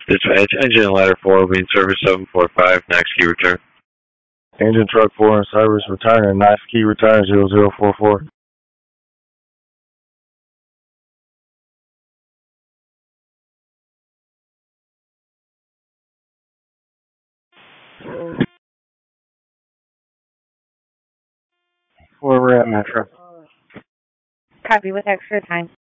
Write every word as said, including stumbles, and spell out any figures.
Dispatch, engine and ladder four being service seven four five, next key return. Engine truck four and service return and next key return zero zero four four. Where we're at, Metro. Copy with extra time.